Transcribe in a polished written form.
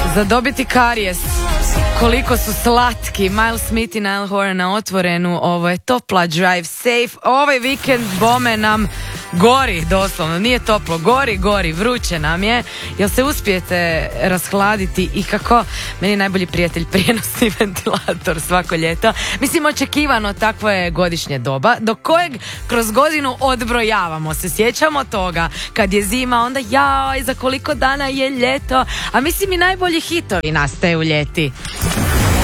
Za dobiti karijes. Koliko su slatki. Miles Smith i Niall Horan na otvorenu. Ovo je topla Drive Safe. Ovaj vikend bome nam gori, doslovno, nije toplo, gori, vruće nam je. Jel se uspijete rashladiti i kako? Meni je najbolji prijatelj prijenosni ventilator svako ljeto. Mislim, očekivano, takvo je godišnje doba do kojeg kroz godinu odbrojavamo. Se sjećamo toga, kad je zima, onda jaj, za koliko dana je ljeto. A mislim, i najbolji hitovi nastaju ljeti.